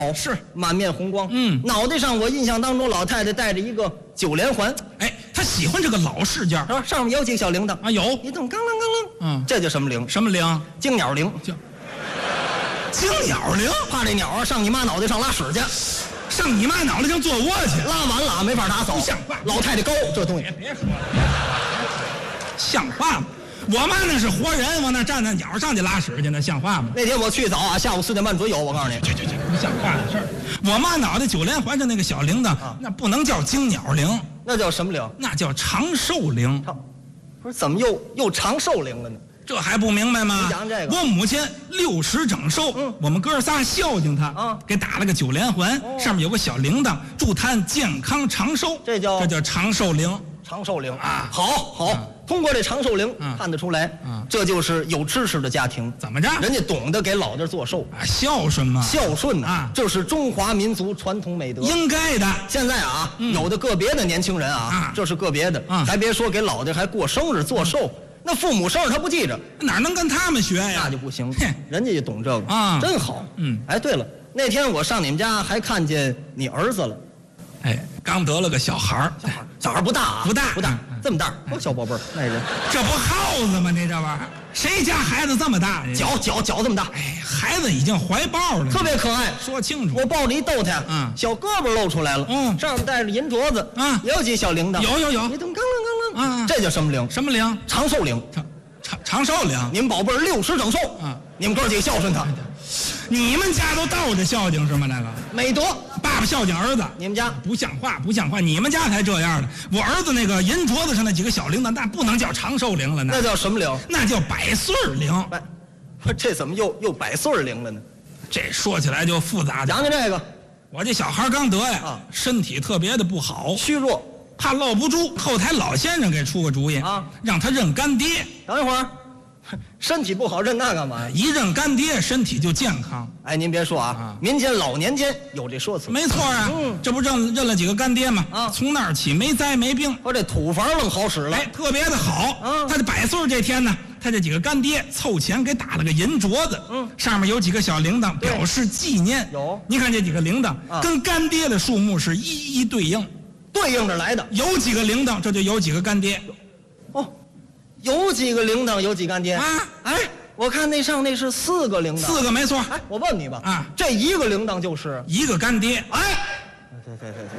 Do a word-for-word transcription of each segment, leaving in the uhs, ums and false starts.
哦， 是满面红光。 嗯， 脑袋上我印象当中老太太戴着一个九连环。 哎，他喜欢这个老式件是吧？上面有几个小铃铛啊，有一动，刚啷刚啷。 嗯， 这叫什么铃？ 什么铃？ 惊鸟铃。 就惊鸟铃， 怕这鸟啊上你妈脑袋上拉屎去， 上你妈脑袋上坐窝去， 拉完了没法打扫。 不像话！ 老太太高这东西， 别别说了，像话吗？我妈那是活人，往那站在鸟上去拉屎去，那像话吗？ 那天我去早啊，下午四点半准有。我告诉你， 这这这不像话的事儿。我妈脑袋九连环上那个小铃铛， 啊、 那不能叫惊鸟铃， 那叫什么铃？ 那叫长寿铃。 不是怎么又又长寿铃了呢？ 这还不明白吗？ 你讲这个， 我母亲六十整寿，嗯，我们哥仨孝敬她，啊，给打了个九连环，哦，上面有个小铃铛，祝她健康长寿， 这叫这叫长寿铃。 长寿铃啊，好好，啊，通过这长寿铃，啊，看得出来，啊，这就是有知识的家庭。 怎么着？ 人家懂得给老家做寿啊，孝顺嘛， 孝顺呐， 啊， 这是中华民族传统美德， 应该的。 现在啊，嗯，有的个别的年轻人啊，啊这是个别的，啊，还别说给老家还过生日做寿。嗯，那父母生日他不记着， 哪能跟他们学呀？ 那就不行，人家也懂这个啊， 真好。嗯，哎，对了，那天我上你们家还看见你儿子了， 哎，刚得了个小孩儿， 小孩小孩不大啊， 不大不大，这么大，哦，小宝贝儿，那人， 这不耗子吗？你这玩意儿，谁家孩子这么大？ 脚脚脚这么大， 哎，孩子已经怀抱了， 特别可爱。 说清楚， 我抱着一逗他， 嗯， 小胳膊露出来了，嗯，上面带着银镯子，嗯，也有几小铃铛， 有有有， 一动刚啷刚啷，嗯，这叫什么铃？ 什么铃？ 长寿铃。 长长长寿铃。 你们宝贝儿六十整寿，嗯，你们哥几个孝顺他。 你们家都倒着孝敬是吗？那个美德， 爸爸孝敬儿子， 你们家不像话，不像话！你们家才这样的。我儿子那个银镯子上那几个小铃铛，那不能叫长寿铃了，那那叫什么铃？ 那叫百岁铃。 哎，这怎么又又百岁铃了呢？ 这说起来就复杂。 讲讲这个， 我这小孩刚得呀，啊，身体特别的不好， 虚弱， 怕落不住。后台老先生给出个主意啊，让他认干爹。 等一会儿。身体不好认那干嘛呀？ 一认干爹，身体就健康。 哎，您别说啊，啊民间老年间有这说辞。 没错啊，嗯，这不认认了几个干爹吗？啊，从那儿起没灾没病。 我这土房愣好使了， 哎，特别的好。啊，他这百岁这天呢，他这几个干爹凑钱给打了个银镯子，嗯，上面有几个小铃铛，表示纪念。有，你看这几个铃铛，啊，跟干爹的数目是一一对应， 对应着来的。 有几个铃铛，这就有几个干爹。 哦。有几个铃铛，有几干爹啊？哎，我看那上那是四个铃铛， 四个没错。 哎，我问你吧， 啊， 这一个铃铛就是一个干爹。 哎，对对对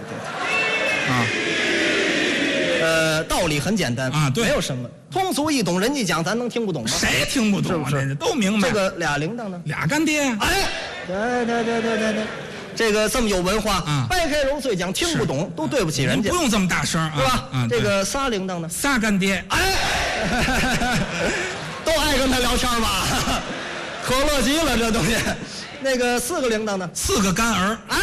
对对，啊，呃，道理很简单啊，对， 没有什么，通俗易懂，人家讲咱能听不懂吗？ 谁听不懂啊？ 是不是都明白？ 这个俩铃铛呢？ 俩干爹。 哎，对对对对对对。这个这么有文化，啊，掰开揉碎讲，听不懂都对不起人家。 不用这么大声啊， 是吧？嗯，这个仨铃铛呢？ 仨干爹， 哎，都爱跟他聊天吧，可乐极了这东西。那个四个铃铛呢？ 四个干儿。 哎，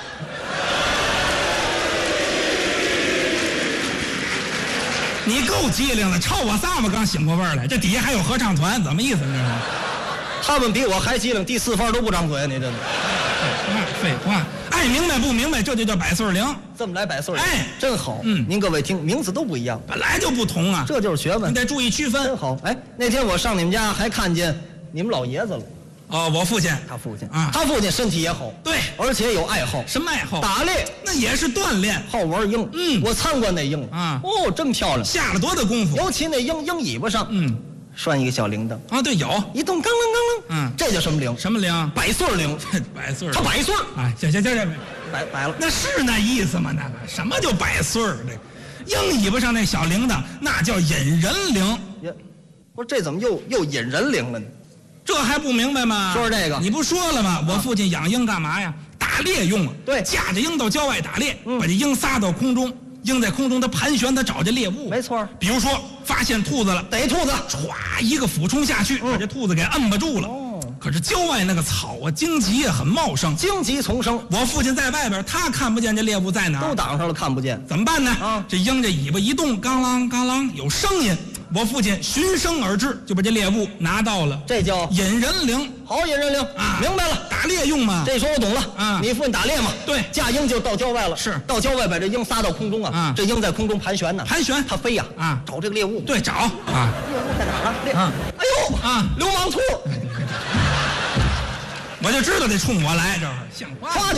你够机灵的，瞅我仨吧刚醒过味儿来，这底下还有合唱团，怎么意思呢？ 他们比我还机灵，第四番都不张嘴，你这。 废话，爱明白不明白，这就叫百岁铃。 这么来百岁铃， 哎， 真好。 嗯， 您各位听，名字都不一样， 本来就不同啊， 这就是学问， 你得注意区分。 真好。哎，那天我上你们家还看见你们老爷子了。 哦，我父亲， 他父亲啊， 他父亲身体也好， 对， 而且有爱好。 什么爱好？ 打猎， 那也是锻炼， 好玩鹰。嗯，我参观那鹰啊，哦，真漂亮， 下了多大功夫。 尤其那鹰鹰尾巴上，嗯。拴一个小铃铛啊，对，有一动，刚啷刚啷，嗯，这叫什么铃？ 什么铃？ 百岁铃， 百岁， 他百岁。 哎，行行行行， 白白了， 那是那意思吗？那个什么叫百岁？这鹰尾巴上那小铃铛，那叫引人铃。 不是这怎么又又引人铃了呢？ 这还不明白吗？ 说说这个， 你不说了吗？我父亲养鹰干嘛呀？打猎用啊。 对， 驾着鹰到郊外打猎，把这鹰撒到空中。鹰在空中，它盘旋，它找这猎物。 没错， 比如说发现兔子了， 逮兔子， 歘一个俯冲下去，把这兔子给摁不住了。哦，可是郊外那个草啊，荆棘也很茂盛， 荆棘丛生。 我父亲在外边，他看不见这猎物在哪儿， 都挡上了，看不见， 怎么办呢？啊，这鹰这尾巴一动，刚啷刚啷有声音。我父亲循声而至，就把这猎物拿到了， 这叫引人铃。 好，引人铃啊！明白了， 打猎用嘛。 这时候我懂了啊！你父亲打猎嘛？ 对， 驾鹰就到郊外了， 是到郊外把这鹰撒到空中啊！啊，这鹰在空中盘旋呢， 盘旋， 它飞呀啊， 找这个猎物。 对，找啊， 猎物在哪儿啊？猎啊！哎呦啊，流氓兔！ 我我就知道得冲我来，这是像话吗？